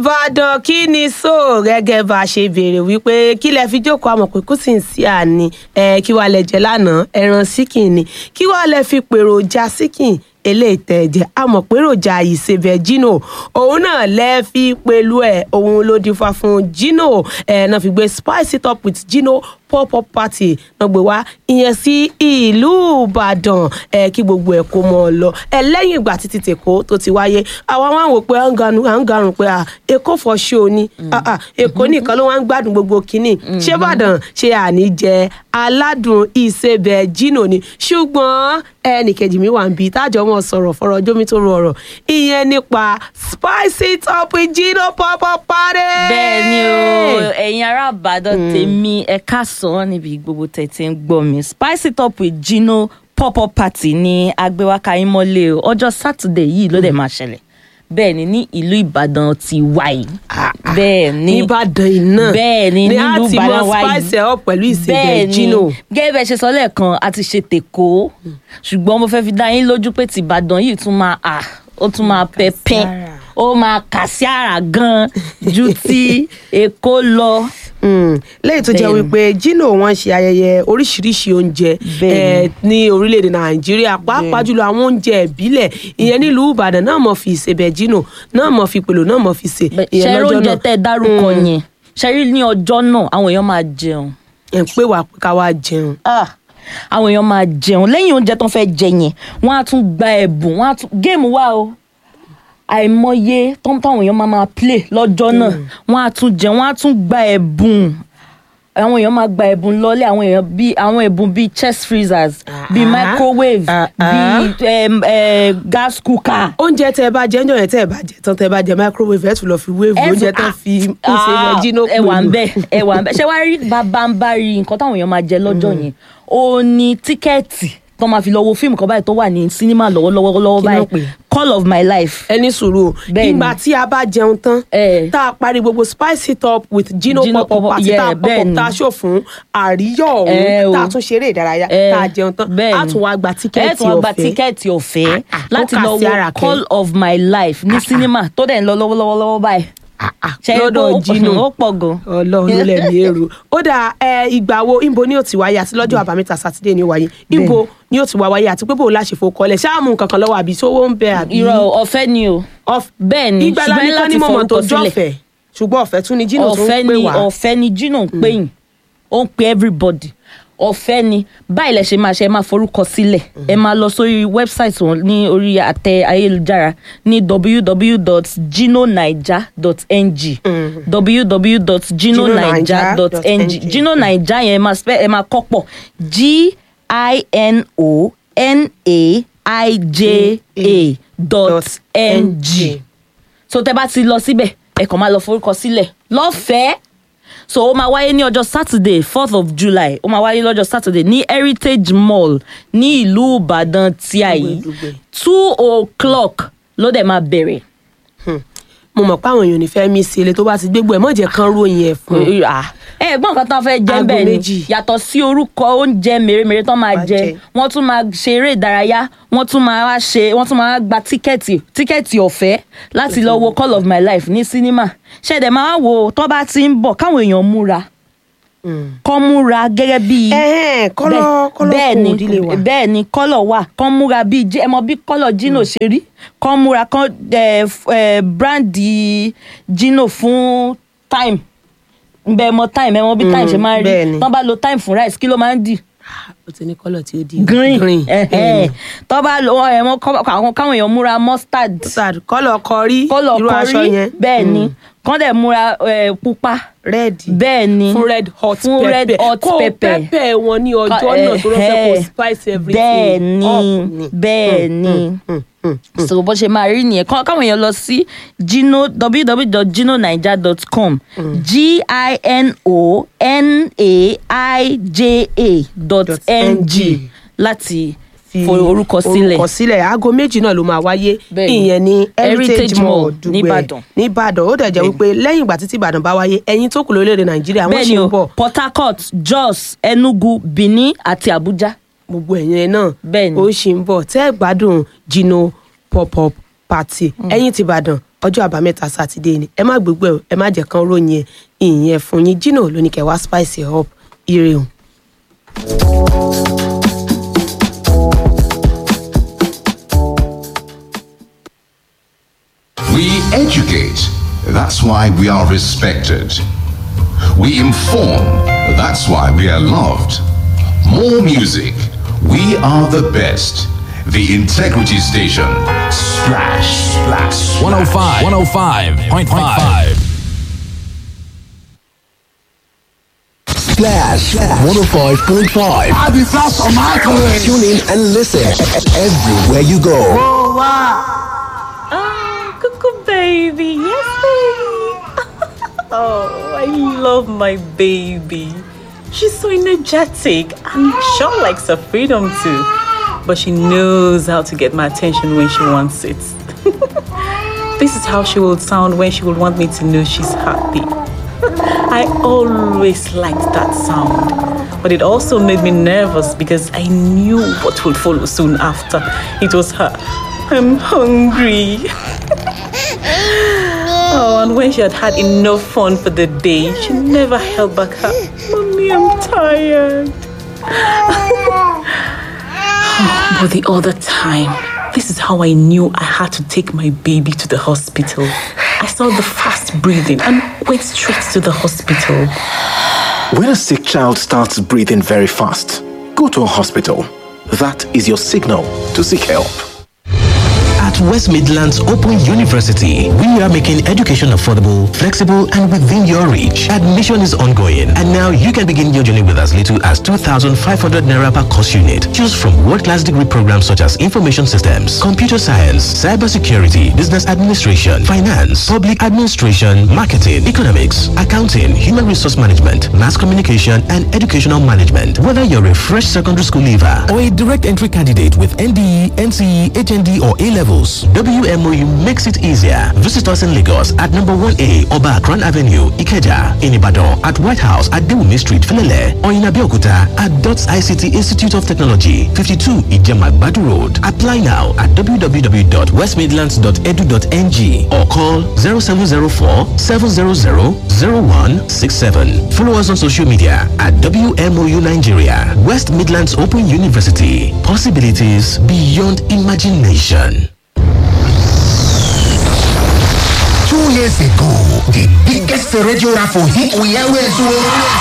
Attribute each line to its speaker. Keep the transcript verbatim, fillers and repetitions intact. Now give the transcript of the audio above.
Speaker 1: Ìbàdàn kí ni so gẹ́gẹ́ bá a ṣe béèrè wípé kí lẹ fi jókòó àmọ̀ pé kò sì ń sí àní kí wàá lẹ jẹ lánàá ẹran síkìn ni kí wàá lẹ fi pèròjà síkìn eléyìí tẹ̀ jẹ́ àmọ̀ pèròjà ìsebẹ̀ Gino òun náà lẹ fi pẹ̀lú ẹ̀ òun ló dífá fún Gino ẹ̀ náà fi gbé spice it up with Gino pop-up party náà gbé wá ìyẹn sí ìlú Ìbàdàn ẹ kí gbogbo ẹ kó mọ ọ lọ ẹ lẹ́yìn ìgbà títí tèkó tó ti wáyé àwa wá wò pé à ń garùn pé à Èkó for show ni Èkó nìkan ló wá ń gbádùn gbogbo kínní ṣé Ìbàdàn ṣe àní jẹ aládùn ìsebẹ̀ Gino ni ṣùgbọ́n ẹnìkejì mi wà ń bi tájọ wọn sọ̀rọ̀ fọ̀rọ̀ jómi tó rọrọ̀ ìyẹn nípa spice it up with Gino pop-up party.
Speaker 2: bẹ́ẹ̀ ni o ẹ̀yin ará Ìbàdàn tèmi ẹ̀ka sàn níbi gbogbo tẹ̀tẹ̀ ń gbọ́ mi spice it up with Gino pop-up party ní agbéwáká ìmọ̀lẹ̀ ọjọ́ Saturday yìí ló dẹ̀ máa ṣẹlẹ̀ bẹ́ẹ̀ ni ní ìlú Ìbàdàn ti wáyé bẹ́ẹ̀ ni
Speaker 1: Ìbàdàn iná
Speaker 2: bẹ́ẹ̀ ni nílùú Ìbàdàn wáyé
Speaker 1: ní a ti mọ spice up pẹ̀lú ìsebẹ̀ Gino.
Speaker 2: gẹ́gẹ́ bẹ́ẹ̀ ṣe sọ lẹ́ẹ̀kan a ti ṣe tèkó ṣùgbọ́n mo fẹ́ fi dá yín lójú pé ti Ìbàdàn yìí tún máa à ó tún máa pẹ́pẹ́ ó máa kà sí àrà gan ju ti Èkó lọ.
Speaker 1: lẹ́yìn tó jẹ́ wípé Gino wọ́n ṣe ayẹyẹ oríṣiríṣi oúnjẹ ní orílẹ̀-èdè Nàìjíríà pàápàá jùlọ àwọn oúnjẹ ìbílẹ̀ ìyẹn nílùú Ìbàdàn náà mọ̀ fi ìsebẹ̀ Gino náà mọ̀ fi pèlò náà mọ̀ fi sè.
Speaker 2: ṣẹ́rí oúnjẹ tẹ́ ẹ dárúkọ yẹn ṣẹ́rí ní ọjọ́ náà àwọn èèyàn máa jẹun.
Speaker 1: ẹ̀ ń pè wá pé ká wá jẹun.
Speaker 2: àwọn èèyàn máa jẹun lẹ́yìn oúnjẹ tó ń fẹ́ jẹ yẹn wọ́n á tún gba ẹ̀bùn wọ́n á tún géèmù wá o àìmọye táwọn èèyàn máa máa play lọ́jọ́ náà wọ́n á tún jẹ wọ́n á tún gba ẹ̀bùn àwọn èèyàn máa gba ẹ̀bùn lọ́lẹ̀ àwọn èèyàn bíi àwọn ẹ̀bùn bíi chest freezers bíi microwave bíi gas cooker.
Speaker 1: oúnjẹ tẹ ẹ bá jẹ oúnjẹ tẹ ẹ bá jẹ tán tẹ ẹ bá jẹ microwave ẹ tún lọ fi wave oúnjẹ tán fi ìsebẹ̀ Gino pẹ̀lú.
Speaker 2: ẹ wà ń bẹ ẹ wà ń bẹ ṣé wàá rí bàbá ń bá rí nǹkan táwọn èèyàn máa jẹ lọ́jọ́ yẹn ó ní tíkẹ́ẹ̀tì tó máa fi lọ wo fíìmù kan báyìí tó wà ní sinimá lọ́wọ́lọ́wọ́ lọ́wọ́ báyìí Call of My Life.
Speaker 1: ẹni sùúrù ìgbà tí a bá jẹun tán tá a parí gbogbo spice it up with Gino pop-up party tá a pop-up tá a ṣò fún àríyọ̀ ọ̀hún tá a tún ṣeré ìdárayá tá a jẹun tán a tún wá gba tíkẹ́ẹ̀tì ọ̀fẹ́. ẹ tún wá gba tíkẹ́ẹ̀tì ọ̀fẹ́
Speaker 2: láti lọ wo Call of My Life ní sinimá tó dẹ̀ ń lọ lọ́wọ́lọ́wọ́ báyìí.
Speaker 1: lọ́dọ̀ Gino
Speaker 2: ó pọ̀ gan.
Speaker 1: Ọlọ́run ló lẹ́mìí èrò ó dà ìgbà wo ìbò ni ó ti wáyé àti lọ́jọ́ àbámẹ́ta sátidé ni ó wáyé ìbò ni ó ti wá wáyé àti pé bò láṣẹ fòkọlẹ̀ ṣáàmù kankan lọ́wọ́ àbí sówó ń bẹ àbí.
Speaker 2: irọ́ ọ̀fẹ́ ni o bẹ́ẹ̀ ni
Speaker 1: ìgbàlá nìkan ni mọ̀mọ́ tó jọ̀fẹ́ ṣùgbọ́n ọ̀fẹ́ tún ni Gino tún ń pè wá.
Speaker 2: ọ̀fẹ́ ni Gino ń pè yín ó ń pè everybody ọ̀fẹ́ ni báyìí lẹ ṣe máa ṣe ẹ máa forúkọ sílẹ̀ ẹ máa lọ sórí website wọn ní orí àtẹ ayélujára ní w w w dot gino naija dot n g w w w dot gino naija dot n g Gino Naija yẹn ẹ máa kọ pọ̀ g i n o n a i j a dot n g so tẹ́ bá ti lọ síbẹ̀ ẹ kàn máa lọ forúkọ sílẹ̀ lọ́fẹ̀ẹ́. so ó máa wáyé ní ọjọ́ Saturday fourth of July ó máa wáyé lọ́jọ́ Saturday ní Heritage Mall ní ìlú Ìbàdàn tí a yìí two o'clock ló dẹ̀ máa bẹ̀rẹ̀.
Speaker 1: mo mọ̀ pé àwọn èèyàn ò ní fẹ́ mí sí ilé tó bá ti gbégbó ẹ̀ mọ̀ jẹ́ kán ròyìn ẹ̀ fún.
Speaker 2: ẹ gbọ́n nǹkan tán fẹ́ jẹ́ bẹ́ẹ̀ ni yàtọ̀ sí orúkọ oúnjẹ mèremère tán máa jẹ wọ́n tún máa ṣe eré ìdárayá wọ́n tún máa wá ṣe wọ́n tún máa gba tíkẹ́ẹ̀tì tíkẹ́ẹ̀tì ọ̀fẹ́ láti lọ wo Call of My Life ní sinimá ṣẹ̀dẹ̀ máa wo tó bá ti ń bọ̀ káwọn èèyàn múra kọ́ múra gẹ́gẹ́ bíi bẹ́ẹ̀ ni bẹ́ẹ̀ ni kọ́lọ̀ wà kọ́ múra bíi ẹ mọ̀ bí kọ́lọ̀ Gino ṣe rí kọ́ múra kọ́ bíráǹdì Gino fún time bẹ́ẹ̀ mọ̀ time ẹ mọ̀ bí time ṣe máa ń rí tọ́ bá lo time fún rice kí ló máa ń dì.
Speaker 1: o ti ní kọ́lọ̀ tí ó di
Speaker 2: green tọ́ bá lo ẹ̀wọ̀n káwọn èèyàn múra mustard
Speaker 1: kọ́lọ̀ kọrí irú aṣọ yẹn
Speaker 2: bẹ́ẹ̀ ni kán dẹ̀ múra pupa
Speaker 1: red
Speaker 2: bẹ́ẹ̀ ni
Speaker 1: fún red hot
Speaker 2: fún
Speaker 1: pepper
Speaker 2: red hot
Speaker 1: kó
Speaker 2: pepper
Speaker 1: pepper wọn ní ọjọ́ náà tó rọ́ṣẹ́ kó spice everything
Speaker 2: bẹ́ẹ̀ ni bẹ́ẹ̀ ni so bó ṣe máa rí nìyẹn káwọn èèyàn lọ sí Gino w w w dot gino naija dot com g i n o n a i j a dot n g láti forúkọ sílẹ̀.
Speaker 1: orúkọ sílẹ̀ aago méjì náà ló máa wáyé ìyẹn ní Heritage Mall Dùgbẹ̀ nìbàdàn ó dẹ̀ jẹ́ wípé lẹ́yìn ìgbà títí Ìbàdàn bá wáyé ẹ̀yin tó kù lórílẹ̀‐èdè Nàìjíríà wọ́n ṣe ń bọ̀.
Speaker 2: Port Harcourt, Jos, Enugu, Benin àti Abuja.
Speaker 1: gbogbo ẹ̀yin náà ó ṣì ń bọ̀ tẹ́ ẹ gbádùn Gino pop-up party ẹ̀yin ti Ìbàdàn ọjọ́ àbámẹ́ta sátidé ni ẹ má gbégbé o ẹ má jẹ́ kán ròyìn ẹ̀ ìyẹn fún yín Gino ló ní kẹ́ wá spice it up ire o.
Speaker 3: We educate, that's why we are respected. We inform, that's why we are loved. More music, we are the best. The Integrity Station. Splash, splash.
Speaker 4: one oh five, one oh five point five.
Speaker 5: Splash one oh five point five.
Speaker 6: I'll be fast on my career.
Speaker 5: Tune in and listen everywhere you go.
Speaker 6: Oh, wow.
Speaker 2: Oh, cuckoo baby. Yes, baby. Oh, I love my baby. She's so energetic and sure likes her freedom too. But she knows how to get my attention when she wants it. This is how she will sound when she will want me to know she's happy. I always liked that sound, but it also made me nervous because I knew what would follow soon after. It was her. I'm hungry. Oh, and when she had had enough fun for the day, she never held back her, "Mommy, I'm tired." But the other time, this is how I knew I had to take my baby to the hospital. I saw the fast breathing and went straight to the hospital.
Speaker 5: When a sick child starts breathing very fast, go to a hospital. That is your signal to seek help.
Speaker 7: At West Midlands Open University, we are making education affordable, flexible, and within your reach. Admission is ongoing, and now you can begin your journey with as little as two thousand five hundred naira per course unit. Choose from world-class degree programs such as information systems, computer science, cybersecurity, business administration, finance, public administration, marketing, economics, accounting, human resource management, mass communication, and educational management. Whether you're a fresh secondary school leaver or a direct entry candidate with N D E, N C E, H N D, or A-levels, W M O U makes it easier. Visit us in Lagos at number one A Oba Akran Avenue, Ikeja, in Ibadan at White House at Dewumi Street, Felele, or in Abeokuta at DOTS I C T Institute of Technology, fifty-two Ijema Badu Road. Apply now at w w w dot west midlands dot e d u dot n g or call zero seven zero four, seven zero zero, zero one six seven. Follow us on social media at W M O U Nigeria. West Midlands Open University. Possibilities beyond imagination.
Speaker 6: Two years ago, the biggest radio raffle hit we always won.